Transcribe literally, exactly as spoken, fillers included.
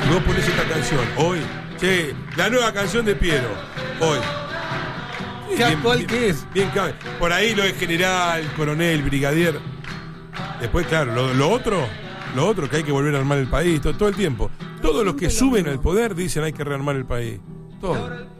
Y vos ponés esta canción, hoy, che, la nueva canción de Piero, hoy. ¿Qué actual qué es? Bien cabe. Por ahí lo es general, coronel, brigadier. Después, claro, lo, lo otro, lo otro que hay que volver a armar el país, todo, todo el tiempo. Todos los que suben al poder dicen hay que rearmar el país. Todo.